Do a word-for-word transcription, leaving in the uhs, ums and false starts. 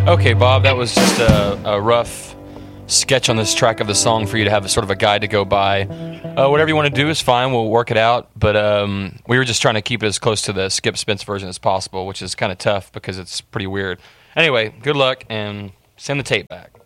Okay, Bob, that was just a, a rough sketch on this track of the song for you to have a sort of a guide to go by. Uh, whatever you want to do is fine. We'll work it out. But um, we were just trying to keep it as close to the Skip Spence version as possible, which is kind of tough because it's pretty weird. Anyway, good luck and send the tape back.